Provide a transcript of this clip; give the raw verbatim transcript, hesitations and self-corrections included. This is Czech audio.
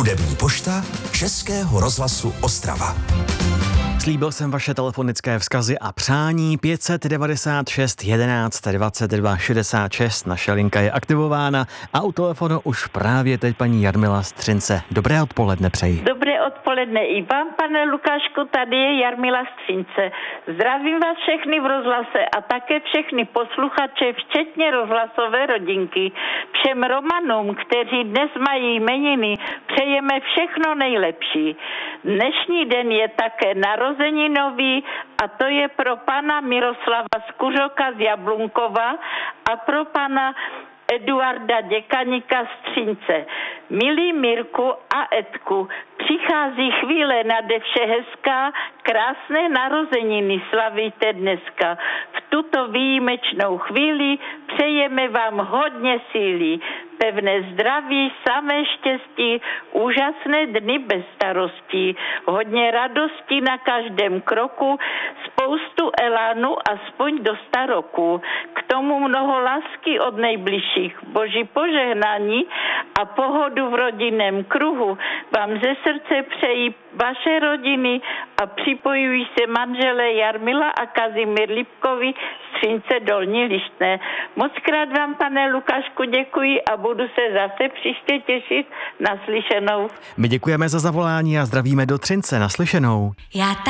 Hudební pošta Českého rozhlasu Ostrava. Slíbil jsem vaše telefonické vzkazy a přání. Pět set devadesát šest jedenáct dvacet dva šedesát šest. Naše linka je aktivována a u telefonu už právě teď paní Jarmila z Třince. Dobré odpoledne přeji. Dobré odpoledne i vám, pane Lukášku, tady je Jarmila z Třince. Zdravím vás všechny v rozhlase a také všechny posluchače, včetně rozhlasové rodinky. Všem Romanům, kteří dnes mají jmeniny, přejeme všechno nejlepší. Dnešní den je také narozeninový a to je pro pana Miroslava Skuřoka z Jablunkova a pro pana Eduarda Děkaníka z Třince. Milí Mirku a Edku, přichází chvíle nade vše hezká, krásné narozeniny slavíte dneska. V tuto výjimečnou chvíli přejeme vám hodně síly, pevné zdraví, samé štěstí, úžasné dny bez starostí, hodně radosti na každém kroku, spoustu elánu aspoň do sta roku. K tomu mnoho lásky od nejbližších, boží požehnání a pohodu v rodinném kruhu vám ze srdce přejí vaše rodiny a připojují se manželé Jarmila a Kazimír Lipkovi z Třince Dolní Lištné. Moc krát vám, pane Lukášku, děkuji a budu se zase příště těšit. Naslyšenou. My děkujeme za zavolání a zdravíme do Třince. Naslyšenou. Já